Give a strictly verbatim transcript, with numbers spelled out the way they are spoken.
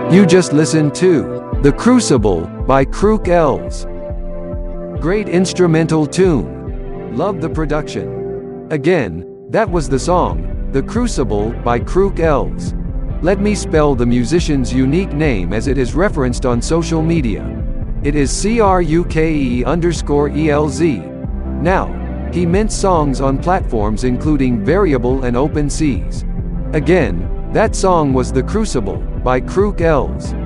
You just listened to The Crucible by Crook Elves. Great instrumental tune. Love the production. Again, that was the song, The Crucible by Crook Elves. Let me spell the musician's unique name as it is referenced on social media. It is C R U K E underscore E L Z. Now, he mints songs on platforms including Variable and OpenSeas. Again, that song was The Crucible by Crook Elves.